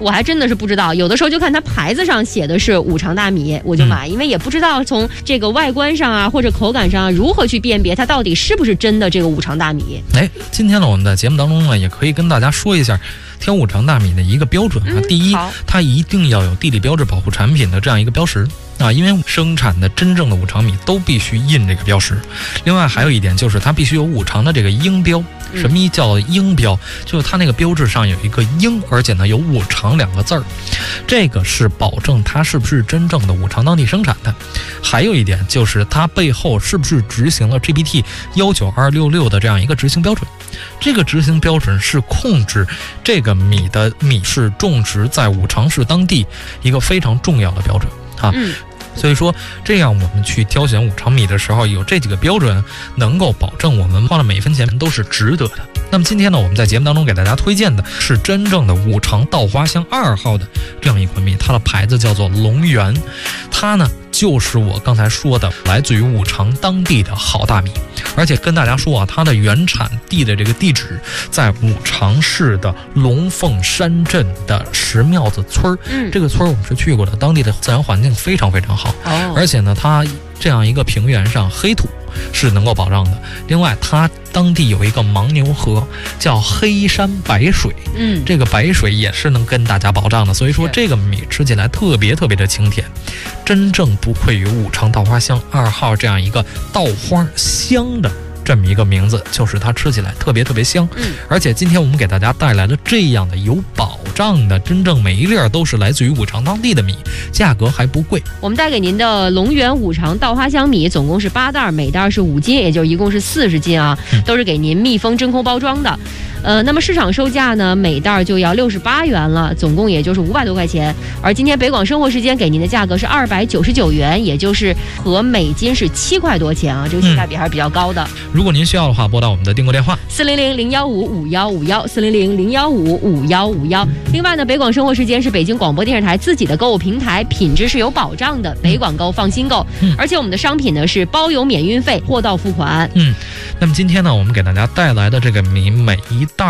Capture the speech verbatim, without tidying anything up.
我还真的是不知道，有的时候就看它牌子上写的是五常大米，我就买，嗯、因为也不知道从这个外观上啊或者口感上、啊、如何去辨别它到底是不是真的这个五常大米。 哎，今天呢，我们在节目当中呢，也可以跟大家说一下挑五常大米的一个标准啊。 嗯、 第一，它一定要有地理标志保护产品的这样一个标识。啊，因为生产的真正的五常米都必须印这个标识。另外还有一点就是它必须有五常的这个英标。什么叫英标？就是它那个标志上有一个英，而且呢有五常两个字儿，这个是保证它是不是真正的五常当地生产的。还有一点就是它背后是不是执行了 G B T 一九二六六的这样一个执行标准。这个执行标准是控制这个米的米是种植在五常市当地一个非常重要的标准啊。 嗯所以说，这样我们去挑选五常米的时候，有这几个标准，能够保证我们花了每一分钱都是值得的。那么今天呢，我们在节目当中给大家推荐的是真正的五常稻花香二号的这样一款米，它的牌子叫做龙源，它呢就是我刚才说的来自于五常当地的好大米。而且跟大家说啊，它的原产地的这个地址在五常市的龙凤山镇的石庙子村儿。嗯，这个村儿我们是去过的，当地的自然环境非常非常好。哦，而且呢，它这样一个平原上黑土是能够保障的。另外，它当地有一个牦牛河，叫黑山白水。嗯，这个白水也是能跟大家保障的。所以说，这个米吃起来特别特别的清甜，真正不愧于五常稻花香二号这样一个稻花香的这么一个名字，就是它吃起来特别特别香。嗯，而且今天我们给大家带来了这样的有保障的，真正每一粒都是来自于五常当地的米，价格还不贵。 我们带给您的龙源五常稻花香米总共是八袋，每袋是五斤，也就一共是四十斤啊，嗯、都是给您密封真空包装的。呃，那么市场售价呢，每袋就要六十八元了，总共也就是五百多块钱。而今天北广生活时间给您的价格是二百九十九元，也就是和每斤是七块多钱啊，这个性价比还是比较高的。嗯、 如果您需要的话，拨打我们的订购电话四零零零幺五五幺五幺四零零零幺五五幺五幺。另外呢，北广生活时间是北京广播电视台自己的购物平台，品质是有保障的，北广购放心购。嗯、而且我们的商品呢是包邮免运费，货到付款。 嗯，那么今天呢，我们给大家带来的这个米每一袋